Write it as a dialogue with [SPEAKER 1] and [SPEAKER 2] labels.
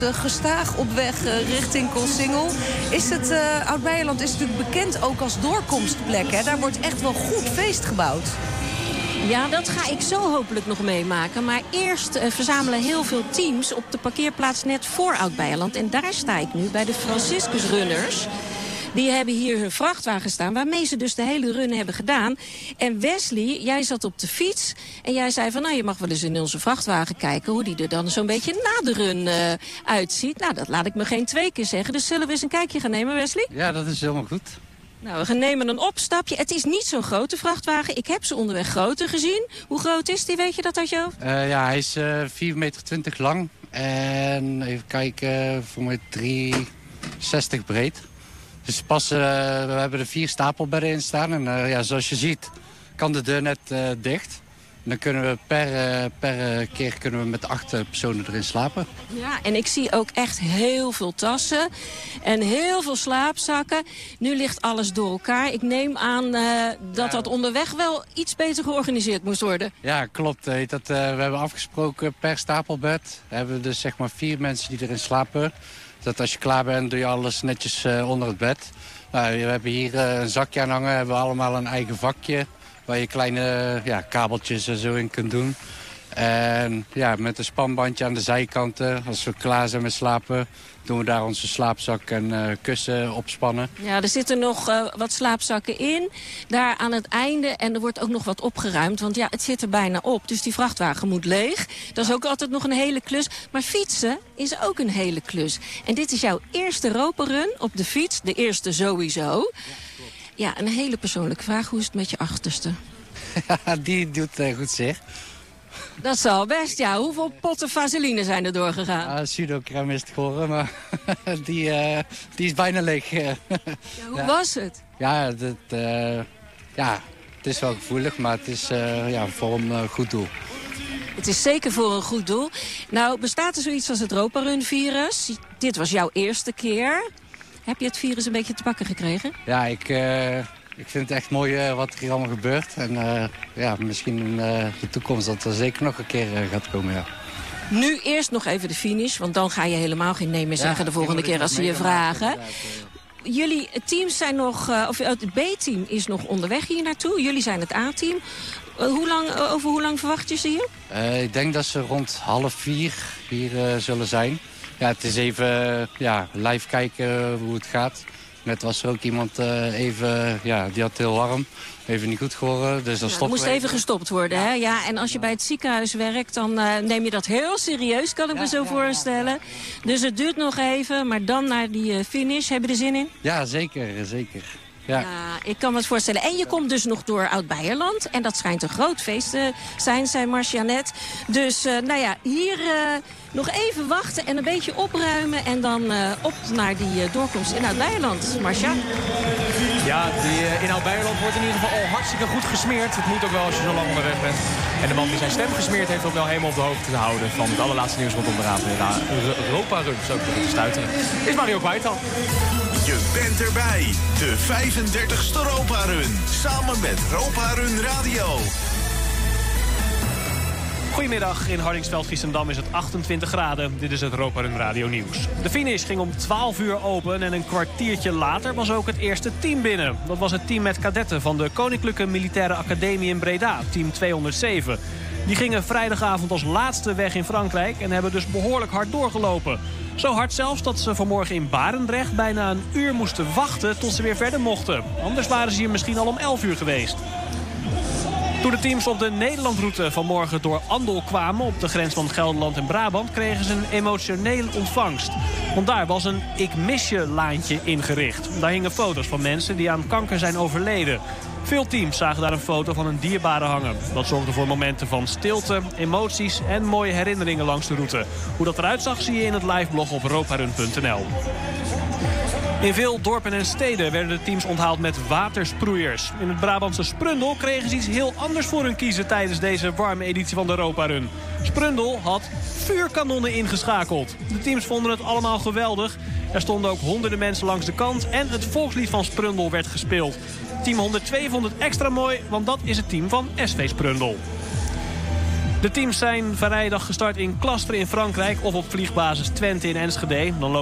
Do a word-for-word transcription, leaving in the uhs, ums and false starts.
[SPEAKER 1] Gestaag op weg uh, richting Koolsingel. Is het uh, Oud-Beijerland is natuurlijk bekend ook als doorkomstplek. Hè? Daar wordt echt wel goed feest gebouwd.
[SPEAKER 2] Ja, dat ga ik zo hopelijk nog meemaken. Maar eerst uh, verzamelen heel veel teams op de parkeerplaats net voor Oud-Beijerland. En daar sta ik nu bij de Franciscus Runners. Die hebben hier hun vrachtwagen staan, waarmee ze dus de hele run hebben gedaan. En Wesley, jij zat op de fiets en jij zei van, nou, je mag wel eens in onze vrachtwagen kijken hoe die er dan zo'n beetje na de run uh, uitziet. Nou, dat laat ik me geen twee keer zeggen. Dus zullen we eens een kijkje gaan nemen, Wesley?
[SPEAKER 3] Ja, dat is helemaal goed.
[SPEAKER 2] Nou, we gaan nemen een opstapje. Het is niet zo'n grote vrachtwagen. Ik heb ze onderweg groter gezien. Hoe groot is die, weet je dat uit je hoofd?
[SPEAKER 3] Uh, ja, hij is uh, vier meter twintig lang en even kijken, voor mij drie zestig breed. Dus pas, uh, we hebben er vier stapelbedden in staan. En uh, ja, zoals je ziet kan de deur net uh, dicht. En dan kunnen we per, uh, per uh, keer kunnen we met acht uh, personen erin slapen.
[SPEAKER 2] Ja, en ik zie ook echt heel veel tassen en heel veel slaapzakken. Nu ligt alles door elkaar. Ik neem aan uh, dat dat onderweg wel iets beter georganiseerd moest worden.
[SPEAKER 3] Ja, klopt. Heet dat, uh, we hebben afgesproken per stapelbed. We hebben dus zeg maar vier mensen die erin slapen. Dat als je klaar bent, doe je alles netjes uh, onder het bed. Nou, we hebben hier uh, een zakje aan hangen. Hebben we allemaal een eigen vakje. Waar je kleine uh, ja, kabeltjes en zo in kunt doen. En ja, met een spanbandje aan de zijkanten. Als we klaar zijn met slapen, doen we daar onze slaapzak en uh, kussen opspannen.
[SPEAKER 2] Ja, er zitten nog uh, wat slaapzakken in. Daar aan het einde. En er wordt ook nog wat opgeruimd. Want ja, het zit er bijna op. Dus die vrachtwagen moet leeg. Dat is ook altijd nog een hele klus. Maar fietsen is ook een hele klus. En dit is jouw eerste Europa-run op de fiets. De eerste sowieso. Ja, een hele persoonlijke vraag. Hoe is het met je achterste?
[SPEAKER 3] Die doet uh, goed zeg.
[SPEAKER 2] Dat zal best, ja. Hoeveel potten vaseline zijn er doorgegaan?
[SPEAKER 3] Uh, Pseudo-crème is het geworden, maar die, uh, die is bijna leeg. ja,
[SPEAKER 2] hoe
[SPEAKER 3] ja.
[SPEAKER 2] was het?
[SPEAKER 3] Ja, dat, uh, ja, het is wel gevoelig, maar het is uh, ja, voor een uh, goed doel.
[SPEAKER 2] Het is zeker voor een goed doel. Nou, bestaat er zoiets als het Europa-run-virus? Dit was jouw eerste keer. Heb je het virus een beetje te pakken gekregen?
[SPEAKER 3] Ja, ik... Uh, Ik vind het echt mooi uh, wat er hier allemaal gebeurt. En uh, ja, misschien in uh, de toekomst dat er zeker nog een keer uh, gaat komen, ja.
[SPEAKER 2] Nu eerst nog even de finish, want dan ga je helemaal geen nee meer zeggen ja, de volgende keer als ze je vragen. Jullie teams zijn nog, uh, of het B-team is nog onderweg hier naartoe. Jullie zijn het A-team. Uh, hoe lang, uh, over hoe lang verwacht je ze hier?
[SPEAKER 3] Uh, ik denk dat ze rond half vier hier uh, zullen zijn. Ja, het is even uh, ja, live kijken hoe het gaat. Net was er ook iemand uh, even, ja, die had heel warm, even niet goed gehoord. Dus dan
[SPEAKER 2] ja,
[SPEAKER 3] stoppen
[SPEAKER 2] moest even gestopt worden, hè? Ja, en als je bij het ziekenhuis werkt, dan uh, neem je dat heel serieus, kan ik ja, me zo ja, voorstellen. Ja, ja. Dus het duurt nog even, maar dan naar die uh, finish. Heb je er zin in?
[SPEAKER 3] Ja, zeker, zeker. Ja.
[SPEAKER 2] ja, ik kan me het voorstellen. En je komt dus nog door Oud-Beijerland. En dat schijnt een groot feest te zijn, zei Marcia net. Dus, uh, nou ja, hier uh, nog even wachten en een beetje opruimen. En dan uh, op naar die uh, doorkomst in Oud-Beijerland. Marcia?
[SPEAKER 4] Ja, die uh, in Oud-Beijerland wordt in ieder geval al hartstikke goed gesmeerd. Het moet ook wel als je zo lang onderweg bent. En de man die zijn stem gesmeerd heeft ook wel helemaal op de hoogte te houden van het allerlaatste nieuws rondom de raad. Europa-run, zo te stuiten. Is Mario Kwijtal.
[SPEAKER 5] Je bent erbij. De vijfendertigste Europa-run. Samen met Europa-run Radio.
[SPEAKER 4] Goedemiddag, in Hardingsveld-Giessendam is het achtentwintig graden. Dit is het Europa-run Radio Nieuws. De finish ging om twaalf uur open en een kwartiertje later was ook het eerste team binnen. Dat was het team met kadetten van de Koninklijke Militaire Academie in Breda, team tweehonderdzeven. Die gingen vrijdagavond als laatste weg in Frankrijk en hebben dus behoorlijk hard doorgelopen. Zo hard zelfs dat ze vanmorgen in Barendrecht bijna een uur moesten wachten tot ze weer verder mochten. Anders waren ze hier misschien al om elf uur geweest. Toen de teams op de Nederlandroute vanmorgen door Andel kwamen, op de grens van Gelderland en Brabant, kregen ze een emotionele ontvangst. Want daar was een ik mis je laantje ingericht. Daar hingen foto's van mensen die aan kanker zijn overleden. Veel teams zagen daar een foto van een dierbare hangen. Dat zorgde voor momenten van stilte, emoties en mooie herinneringen langs de route. Hoe dat eruit zag zie je in het liveblog op roparun punt n l. In veel dorpen en steden werden de teams onthaald met watersproeiers. In het Brabantse Sprundel kregen ze iets heel anders voor hun kiezen tijdens deze warme editie van de Europa-run. Sprundel had vuurkanonnen ingeschakeld. De teams vonden het allemaal geweldig. Er stonden ook honderden mensen langs de kant en het volkslied van Sprundel werd gespeeld. Team honderdtwee vond het extra mooi, want dat is het team van S V Sprundel. De teams zijn vrijdag gestart in Klastre in Frankrijk of op vliegbasis Twente in Enschede. Dan lopen